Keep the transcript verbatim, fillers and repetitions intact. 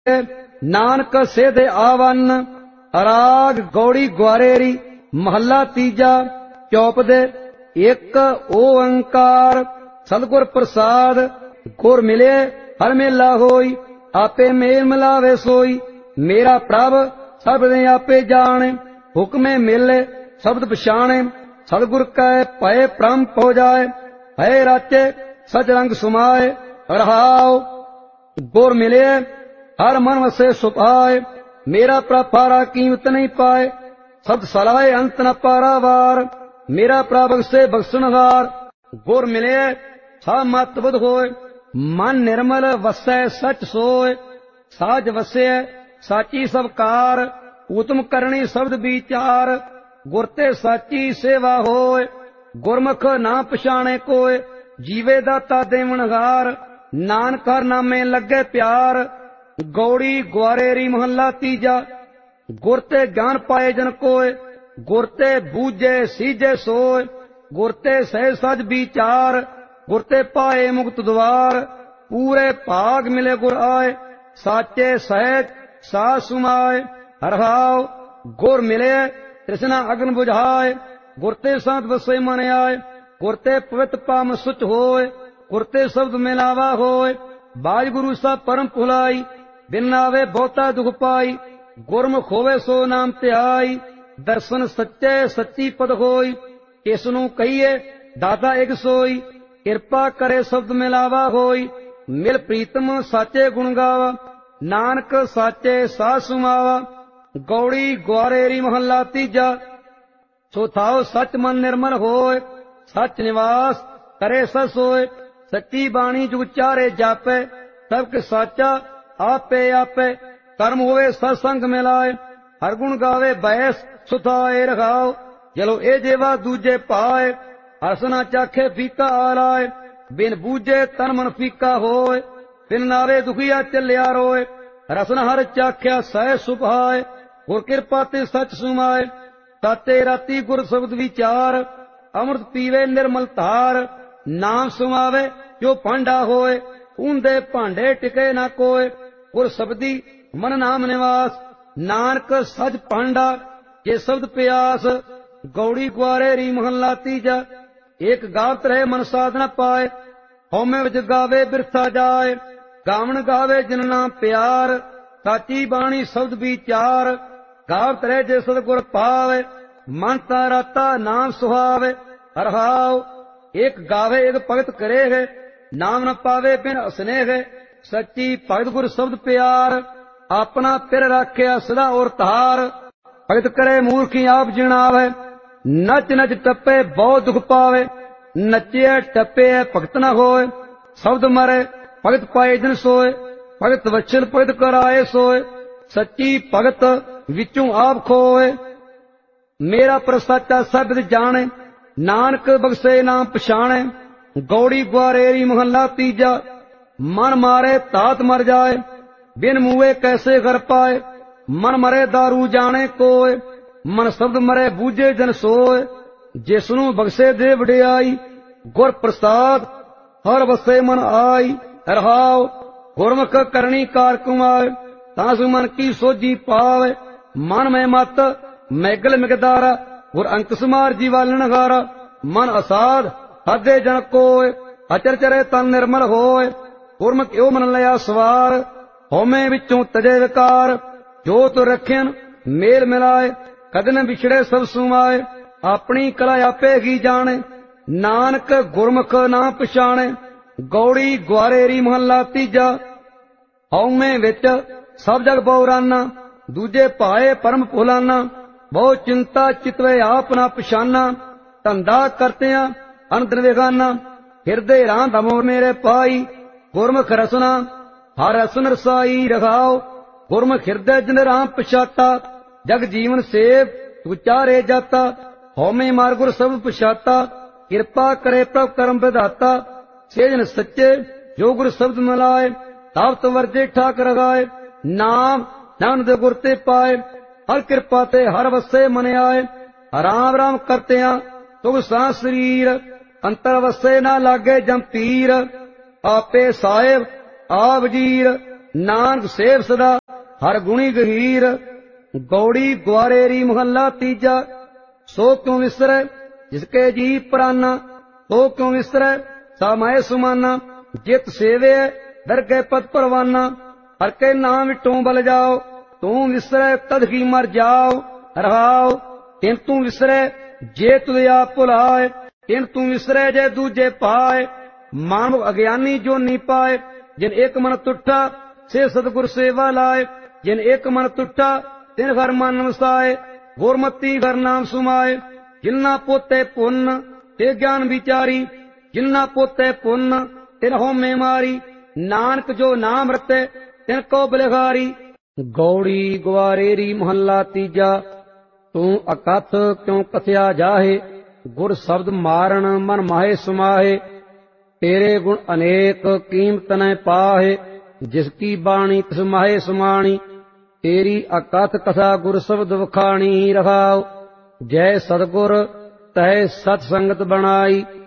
नानक सेधे आवन। राग गौड़ी ग्वारेरी महला तीजा। चौपदे एक ओंकार सतगुर प्रसाद। गुर मिले हर मेला होई, आपे मेल मिलावे सोई। मेरा प्रभ सब ने आपे जाने, हुक्मे मिले शब्द पछाणे। सतगुर कै भय भ्रम हो जाए, भय राचे सच रंग सुमाए। रहाओ गुर मिले हर मन वसे सुभाए, मेरा प्रभ पारा कीमत नहीं पाए। सत सलाहे अंत न पारावार, मेरा प्रभ से बख्शनहार। गुर मिले सा मत बुध होए, मन निर्मल वसै सच सोए। साज वसे साची सब कार, उत्तम करनी शब्द विचार। गुर ते साची सेवा होए, गुरमुख ना पछाणे कोय। जीवे दाता देवनहार, नानक हर नामे लगे प्यार। गौड़ी ग्वारेरी महला तीजा। गुर ते ज्ञान पाए जन कोय, गुर ते बूझे सीजे सोय। गुर ते सह सज विचार, गुर ते पाए मुक्त द्वार। पूरे भाग मिले गुर आए, साचे सहज सा सुमाए। हरहाओ गुर मिले तृष्णा अग्न बुझाए, गुर ते संत बसे मन आए। गुर ते पवित्र पाम सुच होए, गुर ते शब्द मिलावा होए। बाज गुरु सा परम भुलाई, बिन आवे बहुता दुख पाई। गुरमुख होवे सो नाम ध्याई, दर्शन सच्चे सच्ची पद होई। किसनू कहिए दाता एक सोई, किरपा करे शब्द मिलावा होई। मिल प्रीतम साचे गुण गावा, नानक साचे सा सुमावा। गौड़ी ग्वारेरी महला तीजा। सो थाओ सच मन निर्मल होए, सच निवास करे सस होए। सच्ची बाणी जुग चारे जापे, सबके साचा आपे आपे। कर्म होवे सत्संग मिलाए, हर गुण गावे बैस सुथाए। रखाओ जलो ए जेवा दूजे पाए, हसना चाखे फीका आलाए। बिन बूझे तन मन फीका होए, बिन नावे दुखिया चलिया रोए। रसन हर चाख्या सह सुभाए, गुर कृपा ते सच सुमाए। ताते राती गुर शब्द विचार, अमृत पीवे निर्मल धार। नाम सुमावे जो भांडा होए, ऊंदे भांडे टिके ना कोय। गुर शब्दी मन नाम निवास, नानक सच भांडा जे शब्द प्यास। गौड़ी ग्वारेरी महला तीजा। एक गावत रहे मन साधना पाए, हौमे विच गावे बिरथा जाए। गावण गावे जिन नाम प्यार, साची बाणी शब्द विचार। गावत रहे जे सतगुर पावे, मन ता राता नाम सुहावे। हरहाओ एक गावे एक भगत करे है, नाम न पावे बिन स्नेह। सच्ची भगत गुर शब्द प्यार, अपना पिर राख्या सदा और तार। भगत करे मूर्खी आप जिणावे, नच नच टप्पे बहुत दुख पावे। नचिए टप्पे भगत न होए, शब्द मरे भगत पाए जन सोए। भगत वचन भगत कराए सोए, सच्ची भगत विचों आप खोए। मेरा प्रसाचा सब जाने, नानक बख्शे नाम पछाणे। गौड़ी ग्वारेरी महला तीजा। मन मारे तात मर जाए, बिन मुए कैसे घर पाए। मन मरे दारू जाने कोय, मन शब्द मरे बूझे जन सोए। जिसनू बख्शे दे वडियाई, गुर प्रसाद हर वसे मन आई। रहाओ गुरमुख करनी कार कुमार, तासु मन की सोजी पावे। मन में मत मैगल मिगदारा, गुर अंक सुमार जीवालन गारा। मन असाध हदे जन कोय, अचर चरे तन निर्मल होय। गुरमुख यो मन लिया सवार, होमे विचों तजे विकार। जो तो रखियन मेल मिलाए, कदन बिछड़े सब सुमाए। अपनी कला आपे ही जाने, नानक गुरमुख ना पछाणे। गौड़ी ग्वारेरी महला तीजा। हौमे विच सब जग बौराना, दूजे पाए परम भुलाना। बहु चिंता चितवे आप ना पछाना, धंधा करतियां अंदर विगाना। हिरदे रां दमो मेरे पाई, गुरमुख रसना हर रसन रसाई। रखाओ गुरमुख हिरदे जिन राम पछाता, जग जीवन सेव उचारे जाता। हौमे मार गुर सब पछाता, कृपा करे प्रभ करम विधाता। से जन सच्चे जो गुर शब्द मिलाए, तावत वर्जे ठाक रगाए। नाम नाम दे गुर ते पाए, हर कृपा ते हर वसे मन आए। राम राम करतियां तुग सा शरीर, अंतर वसे ना लागे जम पीर। आपे साहेब आ वजीर, ਨਾਨਕ ਸੇਵ ਸਦਾ ਹਰ ਗੁਣੀ ਗਹੀਰ। ਗੌੜੀ ਗੁਆਰੇਰੀ ਮਹੱਲਾ ਤੀਜਾ। ਸੋ ਕਿਉ ਵਿਸਰੈ ਜਿਸਕੇ ਜੀ ਪ੍ਰਾਨਾ, ਸੋ ਕਿਉ ਵਿਸਰੈ ਸਾ ਮਾਏ ਸੁਮਾਨਾ। ਜਿਤ ਸੇਵੇ ਦਰਗਹਿ ਪਦ ਪਰਵਾਨਾ, ਹਰ ਕੇ ਨਾਮ ਵਿਟੋਂ ਬਲ ਜਾਓ। ਤੂੰ ਵਿਸਰੈ ਤਦ ਹੀ ਮਰ ਜਾਓ। ਰਹਾਉ ਤਿਨ ਤੂੰ ਵਿਸਰੈ ਜੇ ਤੁਧ ਆਪ ਭੁਲਾਏ, ਤਿਨ ਤੂੰ ਵਿਸਰੈ ਜੇ ਦੂਜੇ ਪਾਏ। ਮਾਨਵ ਅਗਿਆਨੀ ਜੋ ਨੀ ਪਾਏ, ਜਿਨ ਇੱਕ ਮਨ ਤੁਠਾ ਸੇ ਸਤਿਗੁਰ ਸੇਵਾ ਲਾਏ। ਜਿਨ ਇੱਕ ਮਨ ਤੁਠਾ ਤਿਨ ਘਰ ਮਨ ਵਸਾਏ, ਗੁਰਮਤੀ ਘਰ ਨਾਮ ਸੁਮਾਏ। ਜਿਨ੍ਹਾਂ ਪੋਤੇ ਪੁੰਨ ਤੇ ਗਿਆਨ ਵਿਚਾਰੀ, ਜਿਨ੍ਹਾਂ ਪੋਤੇ ਪੁੰਨ ਤਿਨ ਹਉਮੈ ਮਾਰੀ। ਨਾਨਕ ਜੋ ਨਾਮ ਰਤੇ ਤਿਨ ਕੋ ਬਲਿਹਾਰੀ। ਗੌੜੀ ਗੁਆਰੇਰੀ ਮਹੱਲਾ ਤੀਜਾ। ਤੂੰ ਅਕਥ ਕਿਉ ਕਥਿਆ ਜਾਹੇ, ਗੁਰ ਸ਼ਬਦ ਮਾਰਨ ਮਨ ਮਾਹੇ ਸਮਾਹੇ। ਤੇਰੇ ਗੁਣ ਅਨੇਕ ਕੀਮਤ ਨ ਪਾਹੇ, ਜਿਸ ਕੀ ਬਾਣੀ ਤਿਸ ਮਾਹੇ ਸਮਾਣੀ। ਤੇਰੀ ਅਕਥ ਕਥਾ ਗੁਰ ਸ਼ਬਦ ਵਖਾਣੀ। ਰਹਾਉ ਜੈ ਸਤਿਗੁਰ ਤੈ ਸਤ ਸੰਗਤ ਬਣਾਈ।